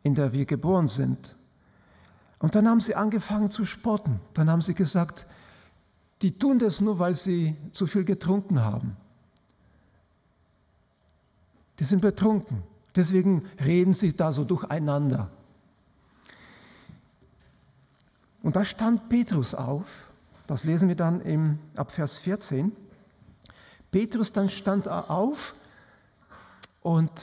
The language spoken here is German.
in der wir geboren sind. Und dann haben sie angefangen zu spotten. Dann haben sie gesagt, die tun das nur, weil sie zu viel getrunken haben. Die sind betrunken. Deswegen reden sie da so durcheinander. Und da stand Petrus auf. Das lesen wir dann ab Vers 14. Petrus dann stand auf und